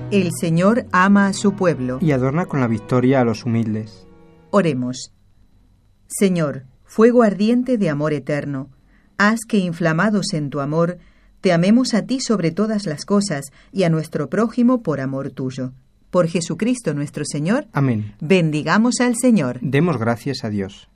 El Señor ama a su pueblo. Y adorna con la victoria a los humildes. Oremos. Señor, fuego ardiente de amor eterno, haz que, inflamados en tu amor, te amemos a ti sobre todas las cosas y a nuestro prójimo por amor tuyo. Por Jesucristo nuestro Señor. Amén. Bendigamos al Señor. Demos gracias a Dios.